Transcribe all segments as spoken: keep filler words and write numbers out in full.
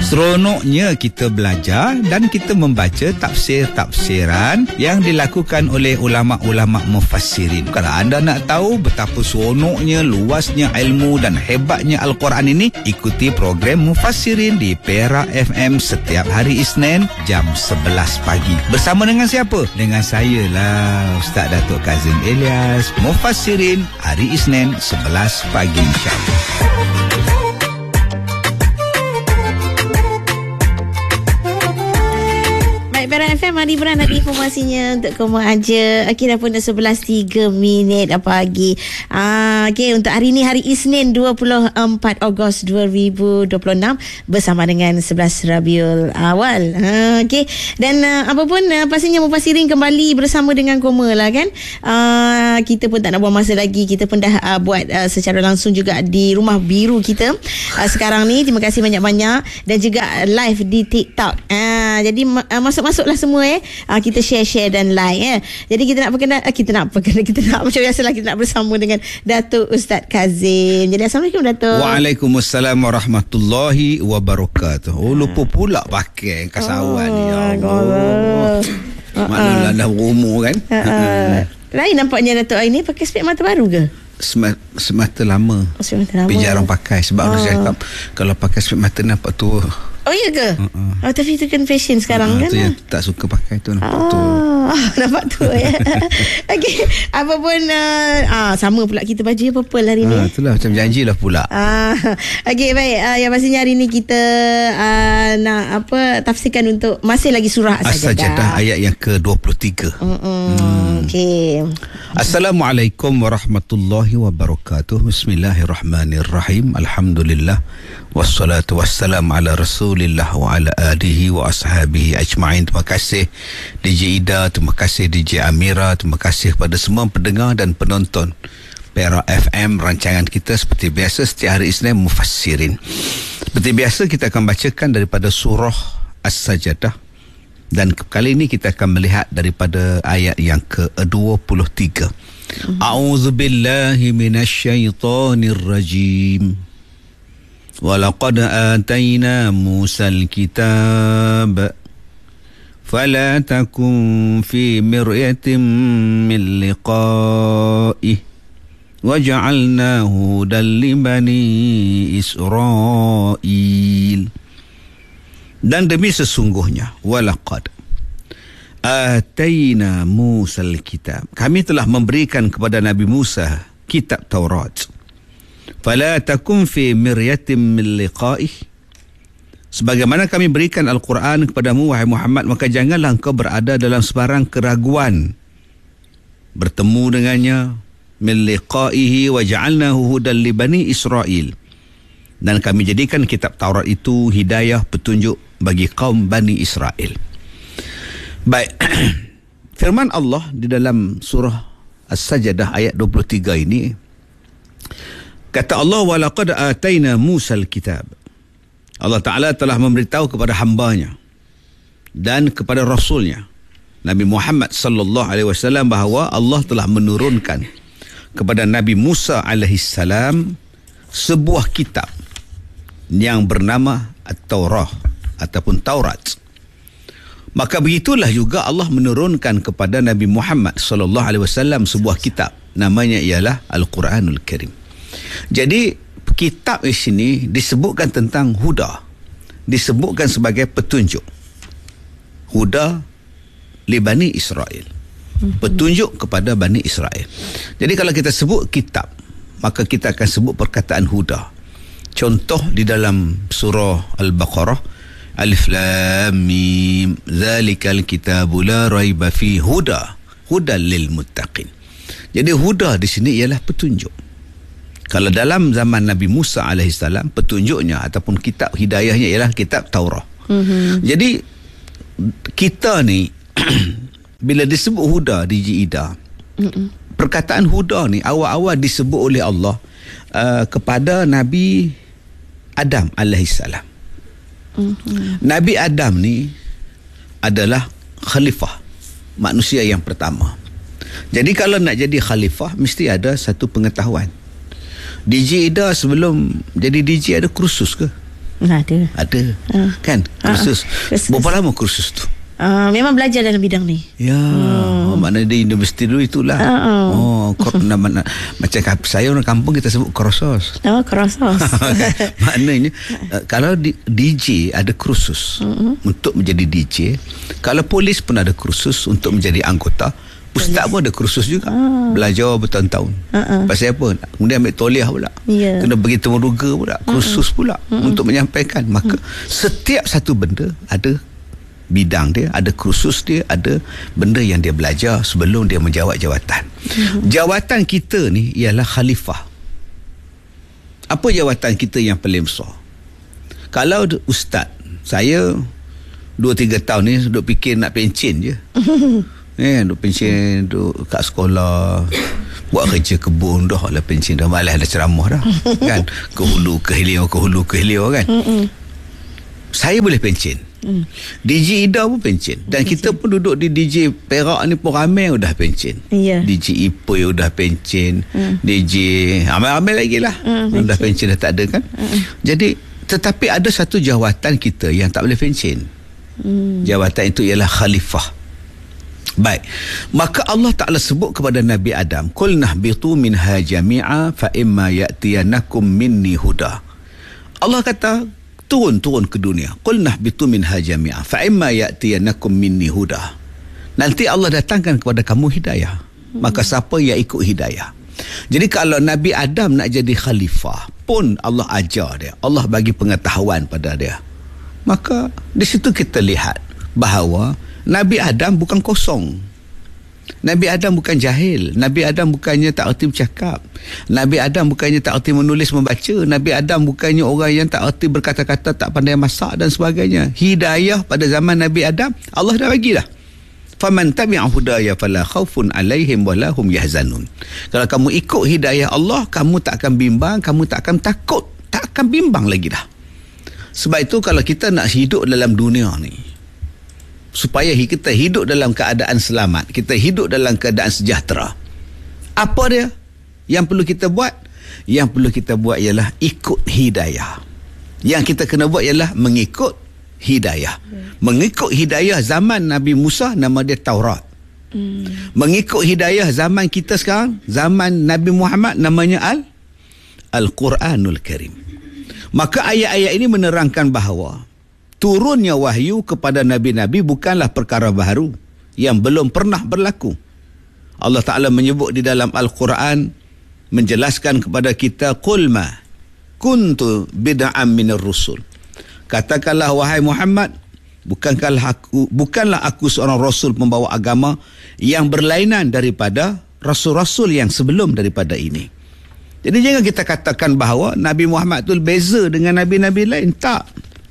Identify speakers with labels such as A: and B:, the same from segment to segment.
A: Seronoknya kita belajar dan kita membaca tafsir-tafsiran yang dilakukan oleh ulama-ulama mufassirin. Kalau anda nak tahu betapa seronoknya, luasnya ilmu dan hebatnya Al-Quran ini, ikuti program Mufassirin di Perak F M setiap hari Isnin jam sebelas pagi. Bersama dengan siapa? Dengan saya lah, Ustaz Datuk Kazim Elias. Mufassirin hari Isnin sebelas pagi, insyaAllah.
B: Perak F M, mari beranak informasinya untuk kamu aja. Okey, dah pun dah sebelas tiga minit pagi. Ah, okey, untuk hari ni hari Isnin dua puluh empat Ogos dua ribu dua puluh enam bersama dengan sebelas Rabiul Awal. Ah, okey. Dan uh, apa pun uh, pastinya Mufassirin kembali bersama dengan kamu lah kan. Ah, kita pun tak nak buang masa lagi. Kita pun dah uh, buat uh, secara langsung juga di Rumah Biru kita uh, sekarang ni. Terima kasih banyak-banyak, dan juga live di TikTok. Ah, jadi uh, masuk-masuk lah semua eh. Uh, kita share-share dan like eh. Jadi kita nak perkenal, uh, kita nak perkenal, kita nak macam biasalah, kita nak bersama dengan Datuk Ustaz Kazim. Jadi Assalamualaikum Datuk.
A: Waalaikumsalam warahmatullahi wabarakatuh. Oh, lupa pula pakai kasawan ni. Ya Allah. Maknanya dah umur kan.
B: Uh, uh. Lain nampaknya Datuk hari ni pakai spek mata baru ke?
A: Semata, semata lama.
B: Oh, semata lama.
A: Tapi jarang pakai sebab oh. Saya cakap kalau pakai spek mata nampak tua.
B: Oh iya ke? Uh-uh. Oh, tapi itu kan fashion sekarang uh, kan?
A: Itu yang tak suka pakai tu nampak
B: oh,
A: tua.
B: Nampak tua ya. Okey, apa pun uh, ah sama pula kita baju yang purple hari ni.
A: Ah, itulah macam janjilah pula.
B: Ah, okey baik. Uh, yang pastinya hari ni kita uh, nak apa tafsirkan untuk masih lagi surah As-Sajdah
A: ayat yang ke dua puluh tiga. Hmm.
B: Okey.
A: Assalamualaikum warahmatullahi wabarakatuh. Bismillahirrahmanirrahim. Alhamdulillah. Wassalatu wassalamu ala rasulillah wa ala alihi wa ashabihi ajma'in. Terima kasih D J Ida, terima kasih D J Amira, terima kasih kepada semua pendengar dan penonton Perak F M. Rancangan kita seperti biasa setiap hari Isnin Mufassirin. Seperti biasa kita akan bacakan daripada surah As-Sajdah, dan kali ini kita akan melihat daripada ayat yang ke dua puluh tiga. A'udzubillahi minasyaitonir rajim. وَلَقَدْ آتَيْنَا مُوسَى الْكِتَابَ فَلَا تَكُنْ فِي مِرْيَةٍ مِّن لِقَائِهِ وَجَعَلْنَاهُ هُدًى لِبَنِي إِسْرَائِيلَ. Dan demi sesungguhnya, وَلَقَدْ آتَيْنَا مُوسَى الْكِتَابَ, kami telah memberikan kepada Nabi Musa kitab Taurat. Fala takum fi miryatin min liqa'ih, sebagaimana kami berikan Al-Quran kepadamu wahai Muhammad, maka janganlah engkau berada dalam sebarang keraguan bertemu dengannya. Min liqa'ihi wa ja'alnahu hudan li bani Israel, dan kami jadikan kitab Taurat itu hidayah, petunjuk bagi kaum Bani Israel. Baik. Firman Allah di dalam surah As-Sajdah ayat dua puluh tiga ini, kata Allah, walaqad ataina Musa al-kitab. Allah Ta'ala telah memberitahu kepada hambanya dan kepada Rasulnya Nabi Muhammad sallallahu alaihi wasallam bahawa Allah telah menurunkan kepada Nabi Musa alaihi salam sebuah kitab yang bernama At-Taurah ataupun Taurat. Maka begitulah juga Allah menurunkan kepada Nabi Muhammad sallallahu alaihi wasallam sebuah kitab, namanya ialah Al-Quranul Karim. Jadi kitab di sini disebutkan tentang huda, disebutkan sebagai petunjuk. Huda li Bani Israel, petunjuk kepada Bani Israel. Jadi kalau kita sebut kitab, maka kita akan sebut perkataan huda. Contoh di dalam surah Al-Baqarah, Alif Lam Mim, zalikal kitabu la raiba fi huda, hudan lil muttaqin. Jadi huda di sini ialah petunjuk. Kalau dalam zaman Nabi Musa alaihissalam, petunjuknya ataupun kitab hidayahnya ialah kitab Taurah. Mm-hmm. Jadi kita ni bila disebut huda di Ida, mm-hmm. perkataan huda ni awal-awal disebut oleh Allah uh, kepada Nabi Adam alaihissalam. Mm-hmm. Nabi Adam ni adalah khalifah, manusia yang pertama. Jadi kalau nak jadi khalifah mesti ada satu pengetahuan. D J Ida sebelum jadi D J ada kursus ke?
B: Ada.
A: Ada. Uh. Kan? Kursus. Uh, uh. Berapa lama kursus tu?
B: Uh, memang belajar dalam bidang ni.
A: Ya, hmm. maknanya di universiti dulu itulah. Uh-uh. Oh, kor- nama, macam saya orang kampung kita sebut kursus.
B: Oh, kursus.
A: Maknanya uh, kalau di, D J ada kursus uh-uh. untuk menjadi D J, kalau polis pun ada kursus untuk menjadi anggota, ustaz pun ada kursus juga. Uh. Belajar bertahun-tahun. Uh-uh. Pasal apa? Kemudian ambil tauliah pula. Yeah. Kena pergi temuruga pula, kursus uh-uh. pula uh-uh. untuk menyampaikan. Maka uh-uh. setiap satu benda ada bidang dia, ada kursus dia, ada benda yang dia belajar sebelum dia menjawat jawatan. Mm-hmm. Jawatan kita ni ialah khalifah. Apa jawatan kita yang paling besar? Kalau ustaz, saya dua tiga tahun ni duk fikir nak pencen je. eh, duk pencen, duk kat sekolah, buat kerja kebun dah lah pencen dah, malas dah ceramah dah. Kan? Ke hulu ke hilir, ke hulu ke hilir kan. Mm-mm. Saya boleh pencen. Hmm. D J Ida pun pencen. Dan pencen. Kita pun duduk di D J Perak ni pun ramai udah pencen. Yeah. D J Ipoy udah pencen. Hmm. D J ramai-ramai lagi lah. Hmm, udah pencen dah tak ada kan. Hmm. Jadi tetapi ada satu jawatan kita yang tak boleh pencen. Hmm. Jawatan itu ialah khalifah. Baik. Maka Allah Ta'ala sebut kepada Nabi Adam, "Qul nahbitu minha jami'a fa imma ya'tiyanakum minni huda." Allah kata turun-turun ke dunia. Qul nahbitu minha jami'a fa imma ya'tiyanakum minni huda. Nanti Allah datangkan kepada kamu hidayah. Hmm. Maka siapa yang ikut hidayah. Jadi kalau Nabi Adam nak jadi khalifah pun Allah ajar dia. Allah bagi pengetahuan pada dia. Maka di situ kita lihat bahawa Nabi Adam bukan kosong. Nabi Adam bukan jahil. Nabi Adam bukannya tak erti bercakap. Nabi Adam bukannya tak erti menulis membaca. Nabi Adam bukannya orang yang tak erti berkata-kata, tak pandai masak dan sebagainya. Hidayah pada zaman Nabi Adam Allah dah bagi dah. Faman tabi'a hudaya fala khaufun alaihim wala hum yahzanun. Kalau kamu ikut hidayah Allah, kamu tak akan bimbang, kamu tak akan takut, tak akan bimbang lagi dah. Sebab itu kalau kita nak hidup dalam dunia ni, supaya kita hidup dalam keadaan selamat, kita hidup dalam keadaan sejahtera, apa dia yang perlu kita buat? Yang perlu kita buat ialah ikut hidayah. Yang kita kena buat ialah mengikut hidayah. hmm. Mengikut hidayah zaman Nabi Musa, nama dia Taurat. hmm. Mengikut hidayah zaman kita sekarang, zaman Nabi Muhammad, namanya Al Al-Quranul Karim. Maka ayat-ayat ini menerangkan bahawa turunnya wahyu kepada Nabi-Nabi bukanlah perkara baru yang belum pernah berlaku. Allah Ta'ala menyebut di dalam Al-Quran, menjelaskan kepada kita, Qul ma kuntu bid'an minar rusul. Katakanlah wahai Muhammad, bukankah aku, bukanlah aku seorang rasul pembawa agama yang berlainan daripada rasul-rasul yang sebelum daripada ini. Jadi jangan kita katakan bahawa Nabi Muhammad itu beza dengan Nabi-Nabi lain. Tak.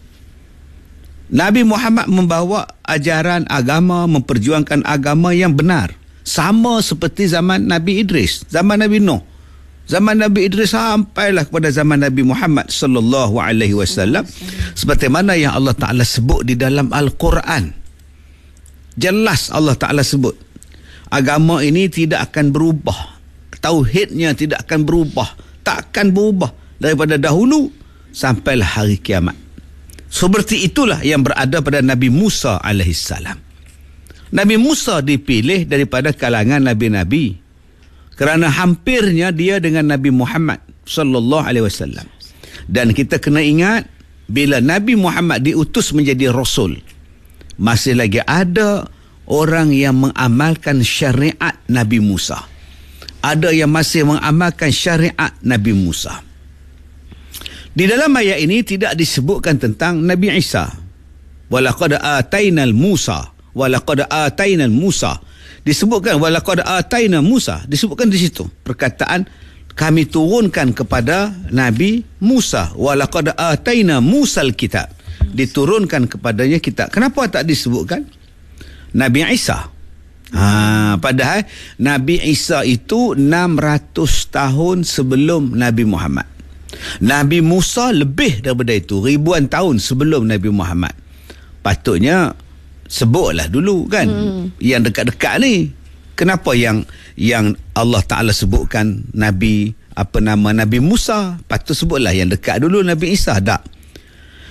A: Nabi Muhammad membawa ajaran agama, memperjuangkan agama yang benar. Sama seperti zaman Nabi Idris, zaman Nabi Nuh. Zaman Nabi Idris sampailah kepada zaman Nabi Muhammad sallallahu alaihi wasallam. Seperti mana yang Allah Ta'ala sebut di dalam Al-Quran. Jelas Allah Ta'ala sebut, agama ini tidak akan berubah. Tauhidnya tidak akan berubah. Tak akan berubah daripada dahulu sampailah hari kiamat. Seperti itulah yang berada pada Nabi Musa alaihissalam. Nabi Musa dipilih daripada kalangan Nabi-Nabi kerana hampirnya dia dengan Nabi Muhammad sallallahu alaihi wasallam. Dan kita kena ingat, bila Nabi Muhammad diutus menjadi Rasul, masih lagi ada orang yang mengamalkan syariat Nabi Musa. Ada yang masih mengamalkan syariat Nabi Musa. Di dalam ayat ini tidak disebutkan tentang Nabi Isa. Walaqad atainal Musa, walaqad atainal Musa. Disebutkan walaqad ataina Musa, disebutkan di situ. Perkataan kami turunkan kepada Nabi Musa, walaqad ataina Musal kitab. Diturunkan kepadanya kitab. Kenapa tak disebutkan Nabi Isa? Ha, padahal Nabi Isa itu enam ratus tahun sebelum Nabi Muhammad. Nabi Musa lebih daripada itu, ribuan tahun sebelum Nabi Muhammad. Patutnya sebutlah dulu kan, hmm. yang dekat-dekat ni. Kenapa yang yang Allah Ta'ala sebutkan Nabi, apa nama, Nabi Musa? Patut sebutlah yang dekat dulu, Nabi Isa. Tak.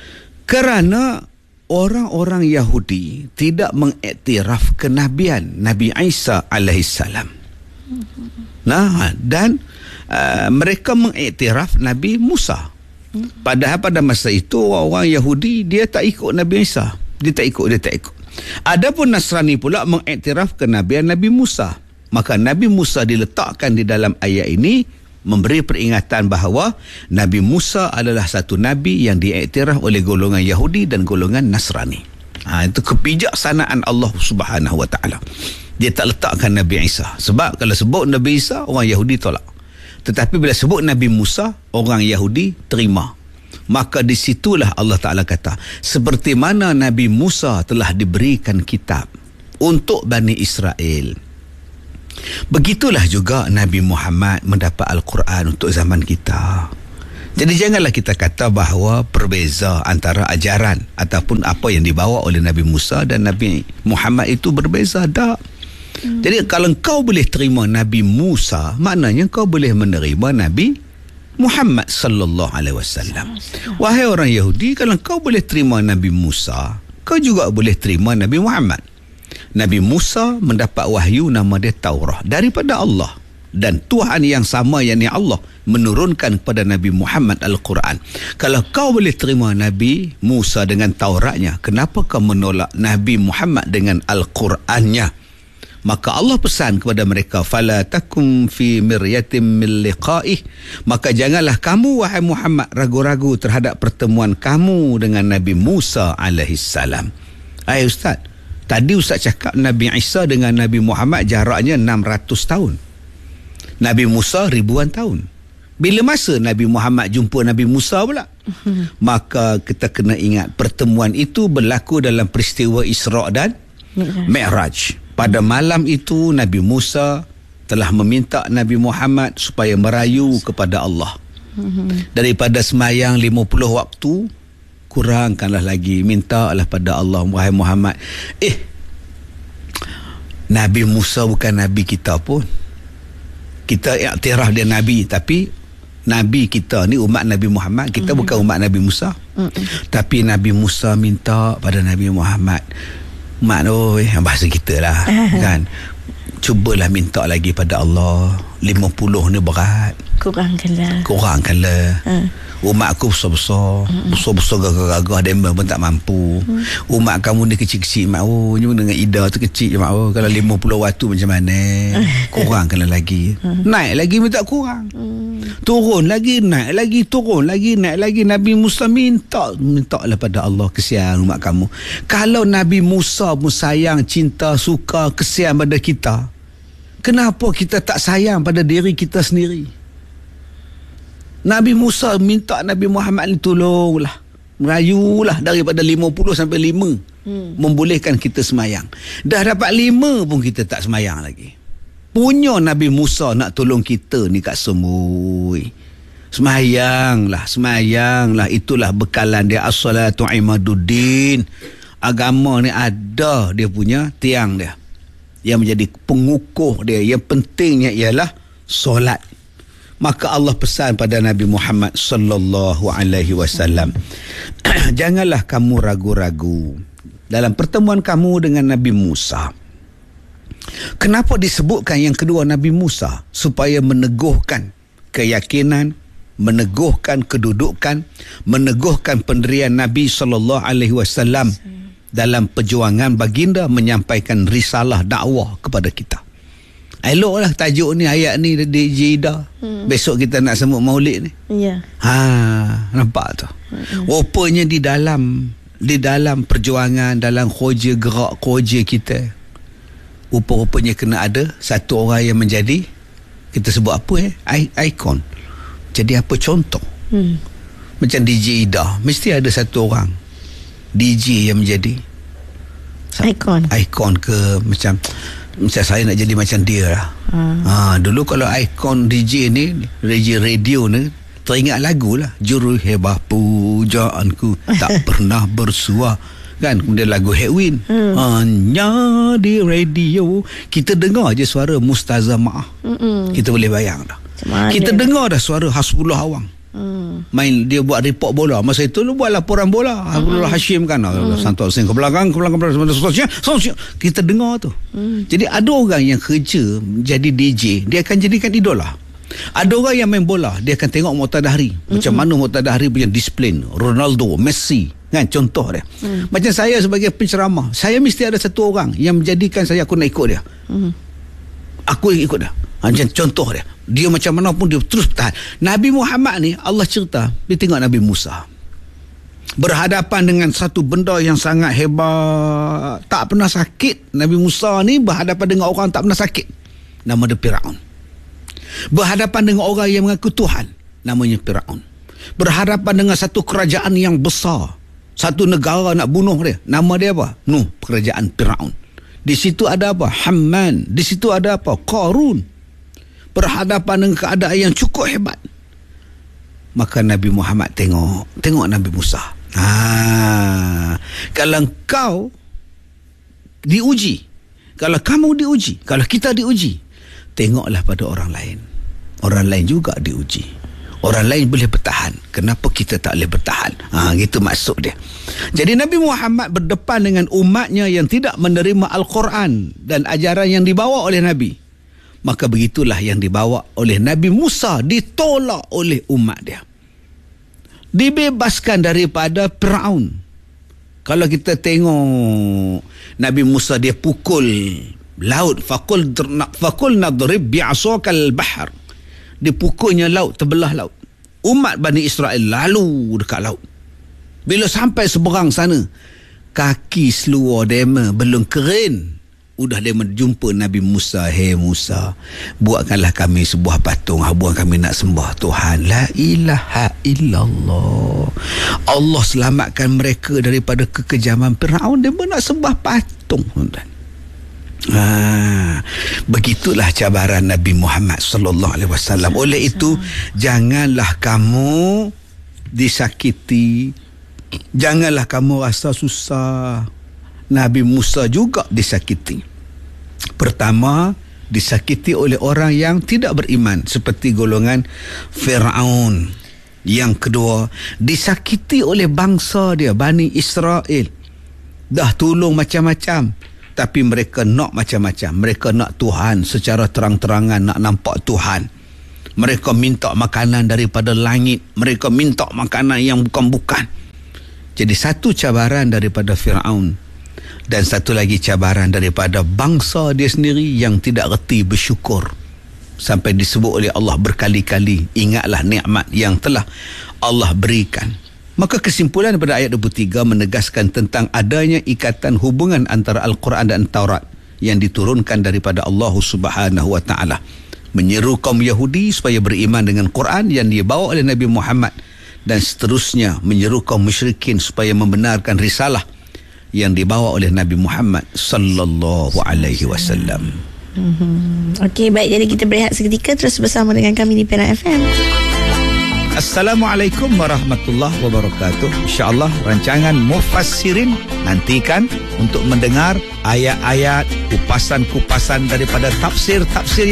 A: Kerana orang-orang Yahudi tidak mengiktiraf kenabian Nabi Isa alaihissalam. Nah, dan uh, mereka mengiktiraf Nabi Musa. Padahal pada masa itu orang Yahudi dia tak ikut Nabi Isa. Dia tak ikut, dia tak ikut. Adapun Nasrani pula mengiktiraf kenabian Nabi Musa. Maka Nabi Musa diletakkan di dalam ayat ini memberi peringatan bahawa Nabi Musa adalah satu nabi yang diiktiraf oleh golongan Yahudi dan golongan Nasrani. Ha, itu kebijaksanaan Allah Subhanahu Wa Taala. Dia tak letakkan Nabi Isa. Sebab kalau sebut Nabi Isa, orang Yahudi tolak. Tetapi bila sebut Nabi Musa, orang Yahudi terima. Maka di situlah Allah Ta'ala kata, seperti mana Nabi Musa telah diberikan kitab untuk Bani Israel, begitulah juga Nabi Muhammad mendapat Al-Quran untuk zaman kita. Jadi janganlah kita kata bahawa berbeza antara ajaran ataupun apa yang dibawa oleh Nabi Musa dan Nabi Muhammad itu berbeza. Tak. Hmm. Jadi kalau kau boleh terima Nabi Musa, maknanya kau boleh menerima Nabi Muhammad sallallahu alaihi wasallam. Wahai orang Yahudi, kalau kau boleh terima Nabi Musa, kau juga boleh terima Nabi Muhammad. Nabi Musa mendapat wahyu nama dia Taurah daripada Allah, dan Tuhan yang sama yakni Allah menurunkan kepada Nabi Muhammad Al-Quran. Kalau kau boleh terima Nabi Musa dengan Tauratnya, kenapa kau menolak Nabi Muhammad dengan Al-Qurannya? Maka Allah pesan kepada mereka, fala takum fi miryatin min liqa'ih, maka janganlah kamu wahai Muhammad ragu-ragu terhadap pertemuan kamu dengan Nabi Musa alaihissalam. Hai Ustaz, tadi Ustaz cakap Nabi Isa dengan Nabi Muhammad jaraknya enam ratus tahun. Nabi Musa ribuan tahun. Bila masa Nabi Muhammad jumpa Nabi Musa pula? Hmm. Maka kita kena ingat pertemuan itu berlaku dalam peristiwa Isra' dan Mi'raj. Pada malam itu Nabi Musa telah meminta Nabi Muhammad supaya merayu kepada Allah. Hmm. Daripada semayang lima puluh waktu, kurangkanlah lagi, mintalah pada Allah, wahai Muhammad. Eh, Nabi Musa bukan Nabi kita pun. Kita iktiraf dia Nabi, tapi Nabi kita ni umat Nabi Muhammad. Kita mm-hmm. bukan umat Nabi Musa. Mm-hmm. Tapi Nabi Musa minta pada Nabi Muhammad, mak oi, bahasa kita lah kan, cubalah minta lagi pada Allah. Lima puluh ni berat,
B: kurangkanlah
A: kurangkanlah uh. Umat aku besar-besar, mm-hmm. besar-besar gagah-gagah, demam pun tak mampu. Mm. Umat kamu ni kecil-kecil, mak oh, ni dengan Ida tu kecil je, mak oh. Kalau lima puluh waktu macam mana? Kurangkanlah lagi. Mm. Naik lagi minta kurang. Mm. Turun lagi, naik lagi, turun lagi, naik lagi. Nabi Musa minta, minta lah pada Allah, kesian umat kamu. Kalau Nabi Musa pun sayang, cinta, suka, kesian pada kita, kenapa kita tak sayang pada diri kita sendiri? Nabi Musa minta Nabi Muhammad ni tolonglah, merayulah daripada lima puluh sampai lima, hmm. membolehkan kita semayang. Dah dapat lima pun kita tak semayang lagi. Punya Nabi Musa nak tolong kita ni kat semui. Semayanglah, semayanglah. Itulah bekalan dia. As-salatu imaduddin. Agama ni ada dia punya tiang dia, yang menjadi pengukuh dia. Yang pentingnya ialah solat. Maka Allah pesan pada Nabi Muhammad sallallahu alaihi wasallam, janganlah kamu ragu-ragu dalam pertemuan kamu dengan Nabi Musa. Kenapa disebutkan yang kedua Nabi Musa? Supaya meneguhkan keyakinan, meneguhkan kedudukan, meneguhkan pendirian Nabi sallallahu alaihi wasallam dalam perjuangan baginda menyampaikan risalah dakwah kepada kita. Eloklah tajuk ni, ayat ni di Ida. Hmm. Besok kita nak sambut Maulid ni. Ya. Ha, nampak tu. Hmm. Rupanya di dalam di dalam perjuangan, dalam kerja gerak kerja kita, rupa-rupanya kena ada satu orang yang menjadi, kita sebut apa eh? Ikon. Jadi apa contoh? Hmm. Macam D J Ida, mesti ada satu orang D J yang menjadi ikon. Ikon ke macam macam saya nak jadi macam dia lah. Hmm. Ha, dulu kalau ikon D J ni, D J radio ni, teringat lagu lah, juru hebah pujaanku tak pernah bersuah, kan? Kemudian lagu Hedwin, hmm. hanya di radio kita dengar je suara Mustazah Ma'ah. Hmm. Kita boleh bayang dah. Cuma kita dengar dah suara Hasbullah Awang.
B: Hmm.
A: Main dia buat report bola. Masa itu lu buat laporan bola. Hmm. Abdullah Hashim kan. Hmm. Santo Hussein ke belakang, ke belakang, ke belakang. Kita dengar tu. Hmm. Jadi ada orang yang kerja jadi D J, dia akan jadikan idola. Ada orang yang main bola, dia akan tengok Muqtada Hari. Macam hmm. mana Muqtada Hari punya disiplin. Ronaldo, Messi, kan contoh dia. Hmm. Macam saya sebagai penceramah, saya mesti ada satu orang yang menjadikan saya aku nak ikut dia. Hmm. Aku ikut dia. Macam contoh dia. Dia macam mana pun dia terus bertahan. Nabi Muhammad ni Allah cerita, dia tengok Nabi Musa berhadapan dengan satu benda yang sangat hebat, tak pernah sakit. Nabi Musa ni berhadapan dengan orang tak pernah sakit, nama dia Firaun. Berhadapan dengan orang yang mengaku Tuhan, namanya Firaun. Berhadapan dengan satu kerajaan yang besar, satu negara nak bunuh dia, nama dia apa? Nuh, kerajaan Firaun. Di situ ada apa? Haman. Di situ ada apa? Qarun. Berhadapan dengan keadaan yang cukup hebat. Maka Nabi Muhammad tengok, tengok Nabi Musa. Ha, kalau kau diuji, kalau kamu diuji, kalau kita diuji, tengoklah pada orang lain. Orang lain juga diuji. Orang lain boleh bertahan. Kenapa kita tak boleh bertahan? Ha, gitu maksud dia. Jadi Nabi Muhammad berdepan dengan umatnya yang tidak menerima Al-Quran dan ajaran yang dibawa oleh Nabi. Maka begitulah yang dibawa oleh Nabi Musa, ditolak oleh umat dia. Dibebaskan daripada Firaun. Kalau kita tengok Nabi Musa, dia pukul laut. Faqul faqul nadrib bi'asakal bahr. Dipukulnya laut, terbelah laut. Umat Bani Israel lalu dekat laut. Bila sampai seberang sana, kaki seluar dema belum kering, udah dia menjumpa Nabi Musa. Hei Musa, buatkanlah kami sebuah patung, habuan kami nak sembah Tuhan. La ilaha illallah. Allah selamatkan mereka daripada kekejaman Firaun. Dia pun nak sembah patung. Ha, begitulah cabaran Nabi Muhammad sallallahu alaihi wasallam. Oleh itu, janganlah kamu disakiti, janganlah kamu rasa susah. Nabi Musa juga disakiti. Pertama, disakiti oleh orang yang tidak beriman seperti golongan Firaun. Yang kedua, disakiti oleh bangsa dia, Bani Israel. Dah tolong macam-macam, tapi mereka nak macam-macam. Mereka nak Tuhan secara terang-terangan, nak nampak Tuhan. Mereka minta makanan daripada langit. Mereka minta makanan yang bukan-bukan. Jadi satu cabaran daripada Firaun. Dan satu lagi cabaran daripada bangsa dia sendiri yang tidak reti bersyukur. Sampai disebut oleh Allah berkali-kali, ingatlah nikmat yang telah Allah berikan. Maka kesimpulan daripada ayat dua puluh tiga menegaskan tentang adanya ikatan hubungan antara Al-Quran dan Taurat yang diturunkan daripada Allah Subhanahu wa taala. Menyeru kaum Yahudi supaya beriman dengan Quran yang dibawa oleh Nabi Muhammad, dan seterusnya menyeru kaum musyrikin supaya membenarkan risalah yang dibawa oleh Nabi Muhammad sallallahu alaihi wasallam.
B: Mm-hmm. Okey, baik, jadi kita berehat seketika, terus bersama dengan kami di Perak F M.
A: Assalamualaikum warahmatullahi wabarakatuh. InsyaAllah rancangan Mufassirin, nantikan untuk mendengar ayat-ayat, kupasan-kupasan daripada tafsir-tafsir